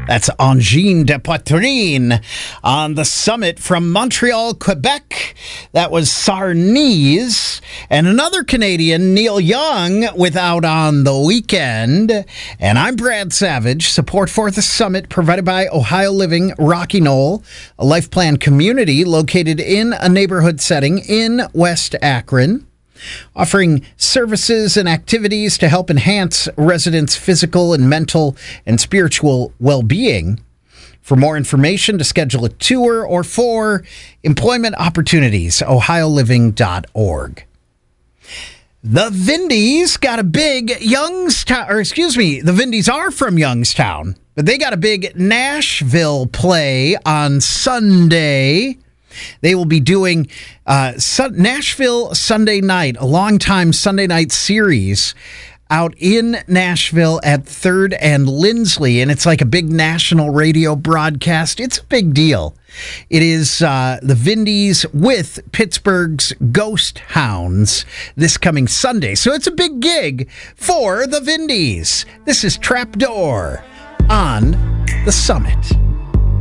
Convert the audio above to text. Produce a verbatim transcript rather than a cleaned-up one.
That's Angine de Poitrine on the Summit from Montreal, Quebec. That was Sarnies. And another Canadian, Neil Young, with Out on the Weekend. And I'm Brad Savage. Support for the Summit provided by Ohio Living Rocky Knoll, a life plan community located in a neighborhood setting in West Akron, offering services and activities to help enhance residents' physical and mental and spiritual well-being. For more information, to schedule a tour or for employment opportunities, ohio living dot org. The Vindies got a big Youngstown, or excuse me, the Vindies are from Youngstown, but they got a big Nashville play on Sunday. They will be doing uh, Sun- Nashville Sunday Night, a long-time Sunday night series out in Nashville at third and Lindsley, and it's like a big national radio broadcast. It's a big deal. It is uh, the Vindies with Pittsburgh's Ghost Hounds this coming Sunday. So it's a big gig for the Vindies. This is Trapdoor on the Summit.